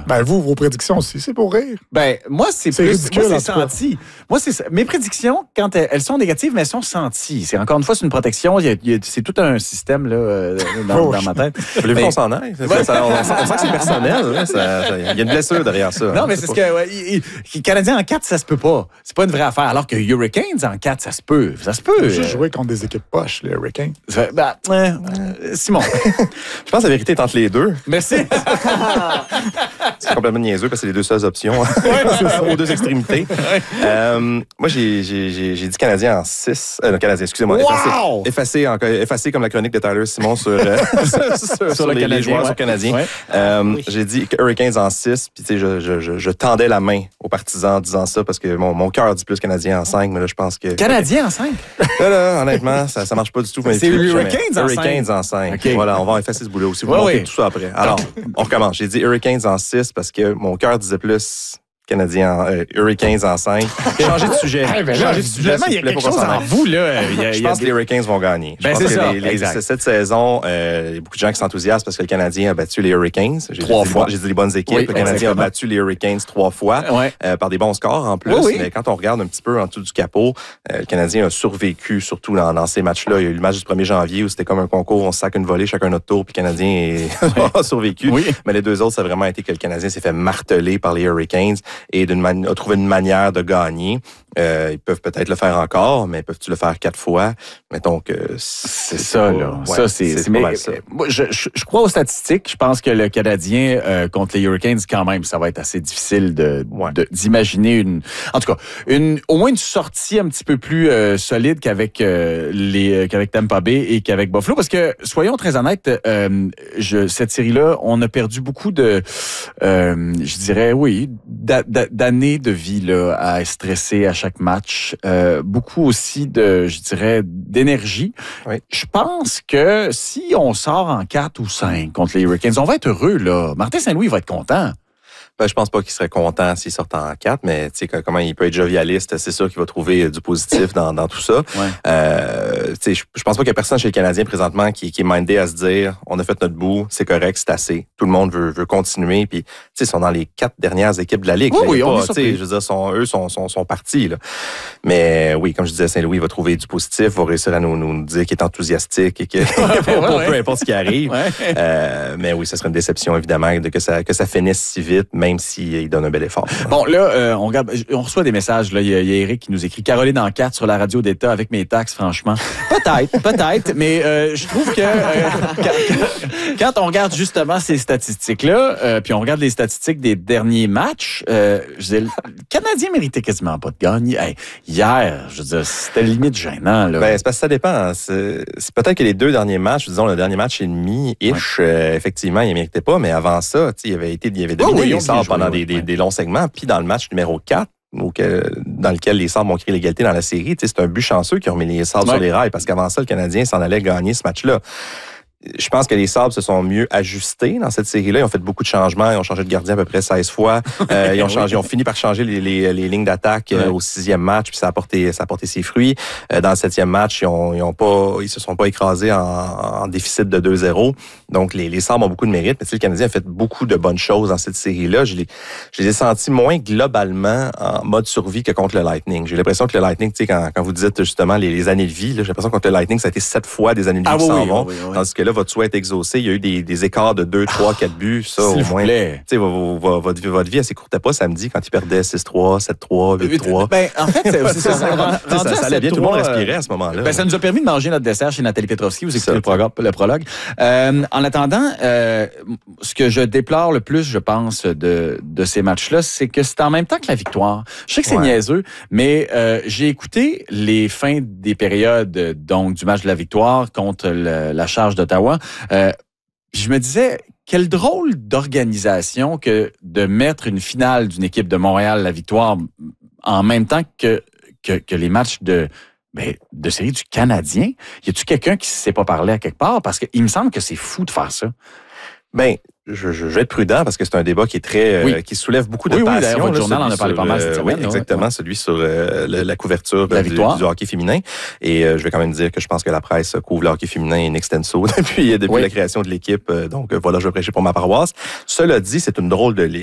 Ben, vos prédictions aussi, c'est pour rire. Ben, moi, c'est plus ridicule, moi, en c'est tout cas. senti. Moi, mes prédictions, quand elles sont négatives, mais elles sont senties. C'est encore une fois, c'est une protection. C'est tout un système là, dans ma tête. Voulez-vous qu'on s'en aille? On sent que c'est personnel. Il y a une blessure derrière ça. Non, mais c'est ce que Canadiens en 4, ça se peut pas. C'est pas une vraie affaire. Alors que Hurricanes en 4, ça se peut. Ça se peut. J'ai joué contre des équipes poches, les Hurricanes. Simon. Je pense que la vérité est entre les deux. Merci. C'est complètement niaiseux parce que c'est les deux seules options aux deux extrémités. Moi, j'ai dit Canadien en 6. Canadien, excusez-moi. Wow! Effacé comme la chronique de Tyler Simon sur les joueurs canadiens. Ouais. J'ai dit Hurricanes en 6. Puis, tu sais, je tendais la main aux partisans en disant ça parce que mon cœur dit plus Canadien en 5. Mais là, je pense que. Canadien en 5? Là, honnêtement, ça marche pas du tout. C'est Hurricanes en 5. Hurricanes en 5. Okay. Voilà, on va effacer ce boulot aussi. Vous montez tout ça après. Alors, on recommence. J'ai dit Hurricanes en 6 parce que mon cœur disait plus Hurricanes en 5. Changer de sujet. Changer de sujet. Il y a quelque chose en vous, là. Je pense que les Hurricanes vont gagner. Je pense que cette saison, il y a beaucoup de gens qui s'enthousiasment parce que le Canadien a battu les Hurricanes. Trois fois. J'ai dit les bonnes équipes. Le Canadien a battu les Hurricanes 3 fois par des bons scores en plus. Mais quand on regarde un petit peu en dessous du capot, le Canadien a survécu, surtout dans ces matchs-là. Il y a eu le match du 1er janvier où c'était comme un concours, on se sac une volée chacun notre tour, puis le Canadien a survécu. Mais les deux autres, ça a vraiment été que le Canadien s'est fait marteler par les Hurricanes et a trouvé une manière de gagner. Ils peuvent peut-être le faire encore, mais peuvent-tu le faire 4 fois? Mettons que c'est ça, là. Ouais, ça, c'est pas mal ça. Moi, je crois aux statistiques. Je pense que le Canadien contre les Hurricanes, quand même, ça va être assez difficile d'imaginer une... En tout cas, au moins une sortie un petit peu plus solide qu'avec Tampa Bay et qu'avec Buffalo. Parce que, soyons très honnêtes, cette série-là, on a perdu beaucoup je dirais, d'années de vie là, à stresser à chaque match. Beaucoup aussi d'énergie. Oui. Je pense que si on sort en 4 ou 5 contre les Hurricanes, on va être heureux, là. Martin Saint-Louis va être content. Ben, je pense pas qu'il serait content s'il sortait en 4, mais tu sais comment il peut être jovialiste, c'est sûr qu'il va trouver du positif dans tout ça. Ouais. Tu sais, je pense pas qu'il y a personne chez les Canadiens présentement qui est mindé à se dire on a fait notre bout, c'est correct, c'est assez. Tout le monde veut continuer, puis tu sais, ils sont dans les 4 dernières équipes de la Ligue. Oui, là, on pas, est surpris. Je veux dire, eux sont partis là. Mais oui, comme je disais, Saint-Louis va trouver du positif, va réussir à nous dire qu'il est enthousiastique et que pour peu importe ce qui arrive. Mais oui, ce serait une déception évidemment que ça finisse si vite, même s'il donne un bel effort. Bon, là, on reçoit des messages. Là, il y a Eric qui nous écrit « Caroline en 4 sur la radio d'État avec mes taxes, franchement. » Peut-être, mais je trouve que quand on regarde justement ces statistiques-là, puis on regarde les statistiques des derniers matchs, je dis, le Canadien méritait quasiment pas de gagner. Hey, hier, je veux dire, c'était limite gênant. Là. Ben, c'est parce que ça dépend. C'est peut-être que les 2 derniers matchs, disons le dernier match et demi-ish, effectivement, il ne méritait pas, mais avant ça, il avait dominé les Sabres pendant des longs segments, puis dans le match numéro 4, dans lequel les Sabres ont créé l'égalité dans la série, c'est un but chanceux qui ont mis les Sabres sur les rails, parce qu'avant ça, le Canadien s'en allait gagner ce match-là. Je pense que les Sabres se sont mieux ajustés dans cette série-là. Ils ont fait beaucoup de changements. Ils ont changé de gardien à peu près 16 fois. Ils ont fini par changer les lignes d'attaque au 6e match, puis ça a porté ses fruits. Dans le 7e match, ils se sont pas écrasés en déficit de 2-0. Donc, les Sabres ont beaucoup de mérite. Mais le Canadien a fait beaucoup de bonnes choses dans cette série-là. Je les ai sentis moins globalement en mode survie que contre le Lightning. J'ai l'impression que le Lightning, quand vous dites justement les années de vie, là, j'ai l'impresure que contre le Lightning, ça a été 7 fois des années de vie qui s'en vont. Tandis que là, votre souhait est exaucé. Il y a eu des écarts de 2, 3, 4 buts. Ça, au moins. Votre vie, elle s'écourtait pas samedi quand ils perdaient 6-3, 7-3, 8-3. Ben, en fait, c'est ça. Ça allait bien. Tout le monde respirait à ce moment-là. Ben, ça nous a permis de manger notre dessert chez Nathalie Petrovski. Vous écoutez le prologue. En attendant, ce que je déplore le plus, je pense, de ces matchs-là, c'est que c'est en même temps que la victoire. Je sais que c'est niaiseux, mais j'ai écouté les fins des périodes donc du match de la victoire contre la Charge d'Ottawa. Je me disais, quelle drôle d'organisation que de mettre une finale d'une équipe de Montréal, la victoire, en même temps que les matchs de série du Canadien. Y a-tu quelqu'un qui ne s'est pas parlé à quelque part? Parce qu'il me semble que c'est fou de faire ça. Ben, je vais être prudent parce que c'est un débat qui est très qui soulève beaucoup de passion. Oui, d'ailleurs, votre journal en a parlé pas mal cette semaine. Oui, exactement, celui sur la couverture du hockey féminin. Et je vais quand même dire que je pense que la presse couvre le hockey féminin in extenso depuis la création de l'équipe. Donc voilà, je vais prêcher pour ma paroisse. Cela dit, c'est une drôle de ligue.